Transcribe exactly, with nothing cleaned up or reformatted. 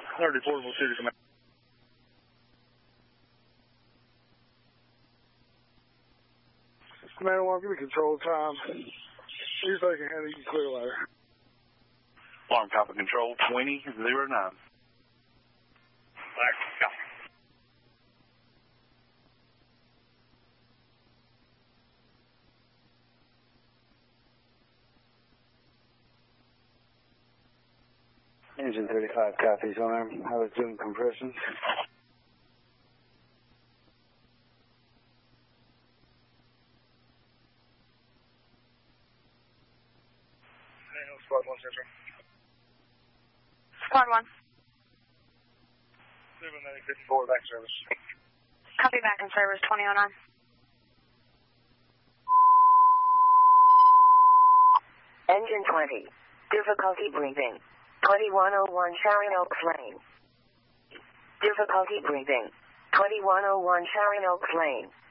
thirty Portable City Command. Command one, give me control time. See if they can handle you clear later. Alarm copy control twenty zero nine. Black copy. Engine thirty-five copies, alarm. I was doing compressions. Squad one, Central. Squad one. seven nine fifty-four, back service. Copy back in service, twenty oh nine. Engine twenty. Difficulty breathing. twenty-one oh one Sharon Oaks Lane. Difficulty breathing. twenty-one oh one Sharon Oaks Lane.